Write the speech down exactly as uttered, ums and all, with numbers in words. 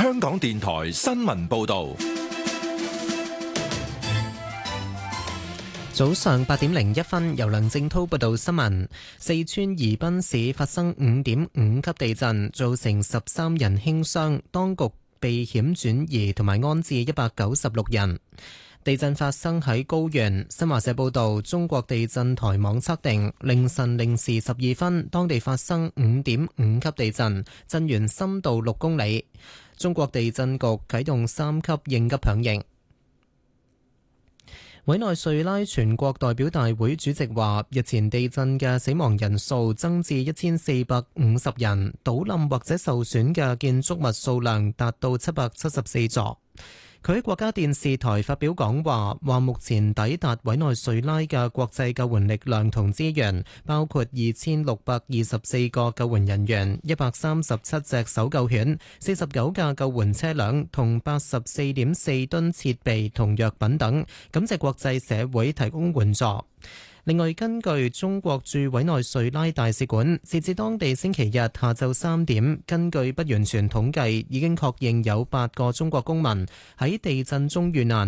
香港電台新聞報道。 早上八點零一分，由梁正滔報道新聞。四川宜賓市發生五點五級地震，造成十三人輕傷，當局避險轉移同埋安置一百九十六人。地震發生喺高原。新華社報道，中國地震台網測定，凌晨零時十二分，當地發生五點五級地震，震源深度六公里。中國地震局啟動三級應急響應。委內瑞拉全國代表大會主席話，日前地震嘅死亡人數增至一千四百五十人，倒冧或者受損嘅建築物數量達到七百七十四座。佢喺國家電視台發表講話，話目前抵達委內瑞拉嘅國際救援力量同資源，包括二千六百二十四個救援人員、一百三十七隻搜救犬、四十九架救援車輛同八十四點四噸設備同藥品等，感謝國際社會提供援助。另外，根據中國駐委內瑞拉大使館，截至當地星期日下晝三點，根據不完全統計，已經確認有八個中國公民喺地震中遇難。